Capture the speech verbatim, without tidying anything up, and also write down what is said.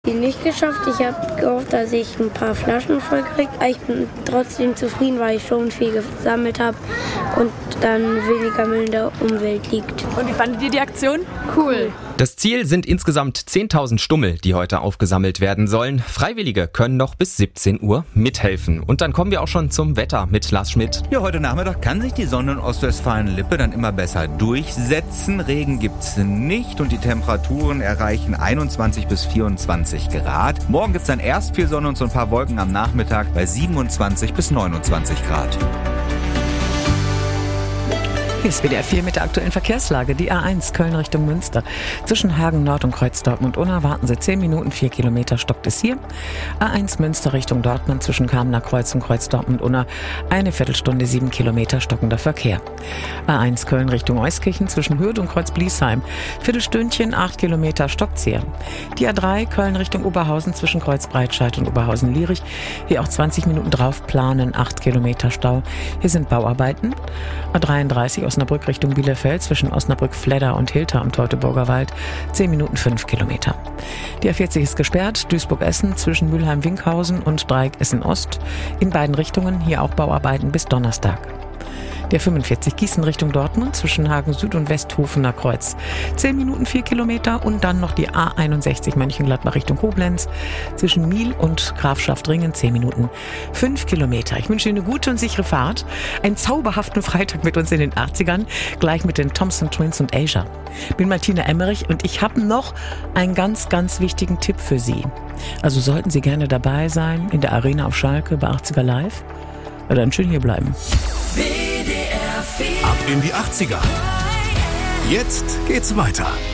Nicht geschafft. Ich habe gehofft, dass ich ein paar Flaschen voll kriege. Ich bin trotzdem zufrieden, weil ich schon viel gesammelt habe und dann weniger Müll in der Umwelt liegt. Und wie fandet ihr die Aktion? Cool. Das Ziel sind insgesamt zehntausend Stummel, die heute aufgesammelt werden sollen. Freiwillige können noch bis siebzehn Uhr mithelfen. Und dann kommen wir auch schon zum Wetter mit Lars Schmidt. Ja, heute Nachmittag kann sich die Sonne in Ostwestfalen-Lippe dann immer besser durchsetzen. Regen gibt's nicht und die Temperaturen erreichen einundzwanzig bis vierundzwanzig Grad. Morgen gibt's dann erst viel Sonne und so ein paar Wolken am Nachmittag bei siebenundzwanzig bis neunundzwanzig Grad. Hier ist W D R vier mit der aktuellen Verkehrslage. Die A eins Köln Richtung Münster. Zwischen Hagen Nord und Kreuz Dortmund-Unna warten Sie zehn Minuten, vier Kilometer stockt es hier. A eins Münster Richtung Dortmund zwischen Kamener Kreuz und Kreuz Dortmund-Unna. Eine Viertelstunde, sieben Kilometer stockender Verkehr. A eins Köln Richtung Euskirchen zwischen Hürth und Kreuz Bliesheim. Viertelstündchen, acht Kilometer stockt's hier. Die A drei Köln Richtung Oberhausen zwischen Kreuz Breitscheid und Oberhausen-Lierich. Hier auch zwanzig Minuten drauf planen, acht Kilometer Stau. Hier sind Bauarbeiten. A dreiunddreißig Osnabrück Richtung Bielefeld zwischen Osnabrück-Fledder und Hilter am Teutoburger Wald, zehn Minuten, fünf Kilometer. Die A vierzig ist gesperrt, Duisburg-Essen zwischen Mülheim-Winkhausen und Dreieck Essen-Ost. In beiden Richtungen hier auch Bauarbeiten bis Donnerstag. Der fünfundvierzig Gießen Richtung Dortmund zwischen Hagen Süd und Westhofener Kreuz. zehn Minuten, vier Kilometer und dann noch die A einundsechzig Mönchengladbach Richtung Koblenz zwischen Miel und Grafschaftringen zehn Minuten, fünf Kilometer. Ich wünsche Ihnen eine gute und sichere Fahrt. Einen zauberhaften Freitag mit uns in den achtzigern, gleich mit den Thompson Twins und Asia. Ich bin Martina Emmerich und ich habe noch einen ganz, ganz wichtigen Tipp für Sie. Also sollten Sie gerne dabei sein in der Arena auf Schalke bei achtziger Live, dann schön hier bleiben. Ab in die achtziger. Jetzt geht's weiter.